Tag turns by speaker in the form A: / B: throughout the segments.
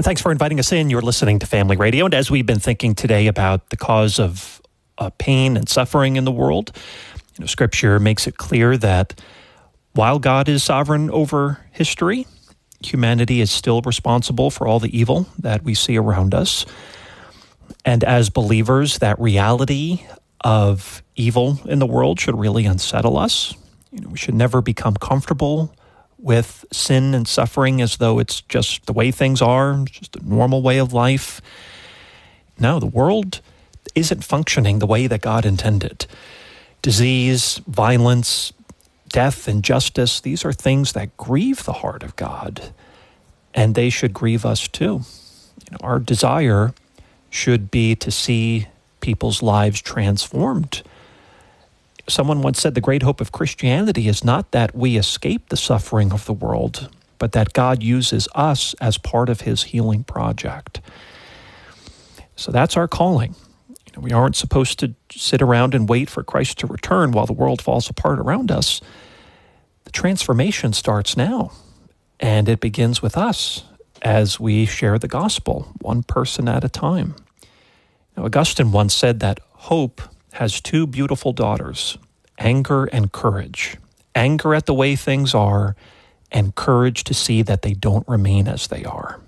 A: Thanks for inviting us in. You're listening to Family Radio. And as we've been thinking today about the cause of pain and suffering in the world, Scripture makes it clear that while God is sovereign over history, humanity is still responsible for all the evil that we see around us. And as believers, that reality of evil in the world should really unsettle us. We should never become comfortable with sin and suffering as though it's just the way things are, just a normal way of life. No, the world isn't functioning the way that God intended. Disease, violence, death, injustice, these are things that grieve the heart of God, and they should grieve us too. Our desire should be to see people's lives transformed. Someone once said the great hope of Christianity is not that we escape the suffering of the world, but that God uses us as part of his healing project. So that's our calling. We aren't supposed to sit around and wait for Christ to return while the world falls apart around us. The transformation starts now, and it begins with us as we share the gospel, one person at a time. Augustine once said that hope has two beautiful daughters, anger and courage. Anger at the way things are, and courage to see that they don't remain as they are.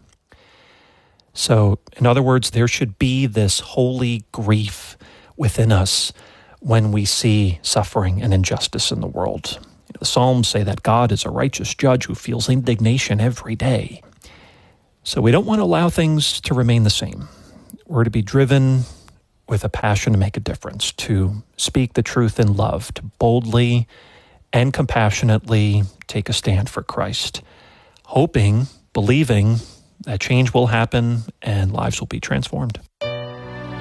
A: So, in other words, there should be this holy grief within us when we see suffering and injustice in the world. The Psalms say that God is a righteous judge who feels indignation every day. So we don't want to allow things to remain the same. We're to be driven with a passion to make a difference, to speak the truth in love, to boldly and compassionately take a stand for Christ, hoping, believing that change will happen and lives will be transformed.